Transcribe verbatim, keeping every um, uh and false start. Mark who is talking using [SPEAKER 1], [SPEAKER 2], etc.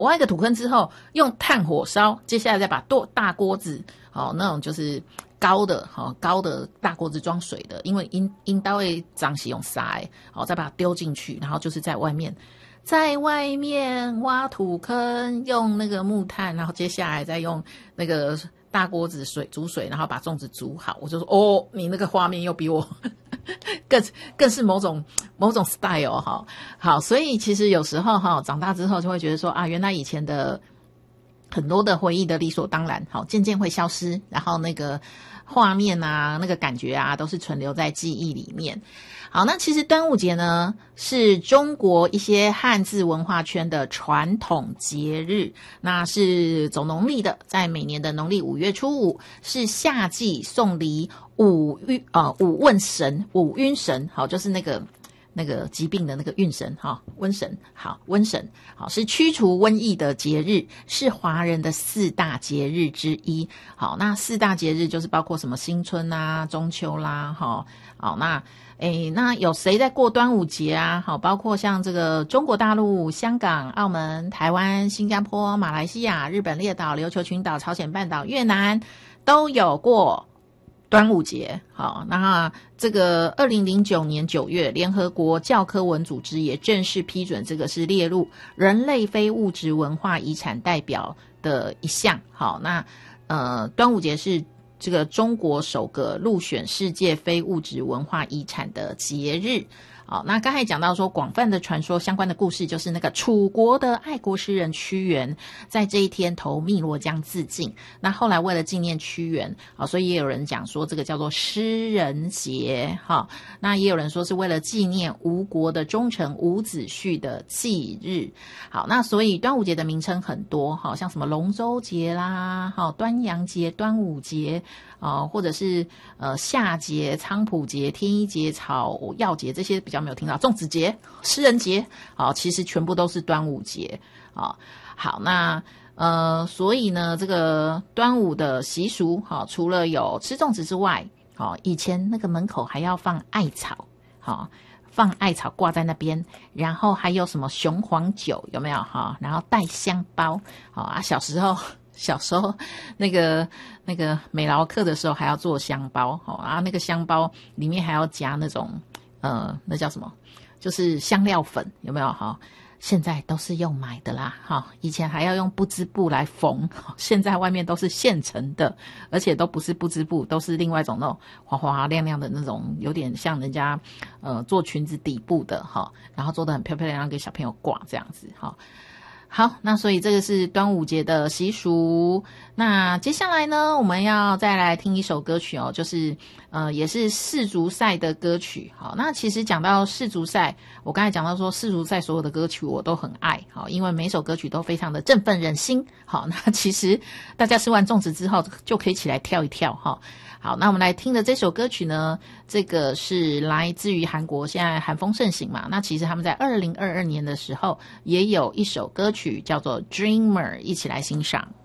[SPEAKER 1] 挖一个土坑之后，用炭火烧，接下来再把多大锅子，哦，那种就是高的，哦，高的大锅子装水的，因为因因刀会脏是用塞，哦，再把它丢进去，然后就是在外面，在外面挖土坑，用那个木炭，然后接下来再用那个大锅子水煮水，然后把粽子煮好。我就说，哦，你那个画面又比我更更是某种某种 style 哈。好，所以其实有时候哈，长大之后就会觉得说啊，原来以前的很多的回忆的理所当然，好，渐渐会消失，然后那个画面啊，那个感觉啊，都是存留在记忆里面。好，那其实端午节呢，是中国一些汉字文化圈的传统节日，那是走农历的，在每年的农历五月初五，是夏季送礼五运呃五问神五晕神，好，就是那个那个疾病的那个运神哈，瘟神，好，瘟神，好，是驱除瘟疫的节日，是华人的四大节日之一。好，那四大节日就是包括什么新春啊、中秋啦，哈，好，那诶，那有谁在过端午节啊？好，包括像这个中国大陆、香港、澳门、台湾、新加坡、马来西亚、日本列岛、琉球群岛、朝鲜半岛、越南都有过端午节。好，那这个二零零九年九月，联合国教科文组织也正式批准这个是列入人类非物质文化遗产代表的一项。好，那呃，端午节是这个中国首个入选世界非物质文化遗产的节日。好，那刚才讲到说广泛的传说相关的故事，就是那个楚国的爱国诗人屈原在这一天投汨罗江自尽。那后来为了纪念屈原，好，所以也有人讲说这个叫做诗人节。好，那也有人说是为了纪念吴国的忠臣伍子胥的忌日。好，那所以端午节的名称很多，好，像什么龙舟节啦，好，端阳节、端午节，呃，或者是呃夏节、菖蒲节、天一节、草药节，这些比较没有听到。粽子节、诗人节，好，其实全部都是端午节。好，好，那呃，所以呢，这个端午的习俗，好，除了有吃粽子之外，好，以前那个门口还要放艾草，好，放艾草挂在那边，然后还有什么雄黄酒，有没有哈？然后带香包，好啊，小时候。小时候那个那个美劳课的时候还要做香包，好啊，那个香包里面还要加那种呃那叫什么，就是香料粉，有没有哈？现在都是用买的啦，哈，以前还要用不织布来缝，现在外面都是现成的，而且都不是不织布，都是另外一种那种滑滑亮亮的那种，有点像人家呃做裙子底部的哈，然后做得很漂漂亮亮给小朋友挂这样子哈。好，那所以这个是端午节的习俗。那接下来呢，我们要再来听一首歌曲哦，就是呃，也是世足赛的歌曲。好，那其实讲到世足赛，我刚才讲到说世足赛所有的歌曲我都很爱，好，因为每首歌曲都非常的振奋人心。好，那其实大家吃完粽子之后就可以起来跳一跳哈。好，那我们来听的这首歌曲呢，这个是来自于韩国，现在韩风盛行嘛，那其实他们在二零二二年的时候也有一首歌曲叫做 Dreamer， 一起来欣赏。